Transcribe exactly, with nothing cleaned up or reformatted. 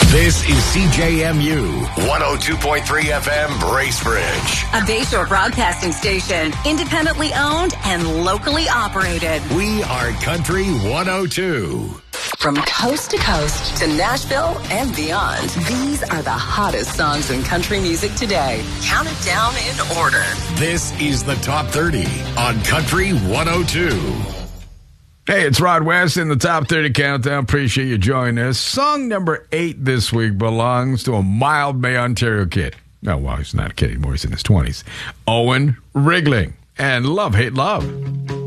This is C J M U one oh two point three F M Bracebridge. A Bayshore broadcasting station, independently owned and locally operated. We are Country one oh two. From coast to coast to Nashville and beyond, these are the hottest songs in country music today. Count it down in order. This is the Top thirty on Country one oh two. Hey, it's Rod West in the Top thirty Countdown. Appreciate you joining us. Song number eight this week belongs to a mild May, Ontario kid. No, well, he's not a kid anymore. He's in his twenties. Owen Rigling and Love, Hate, Love.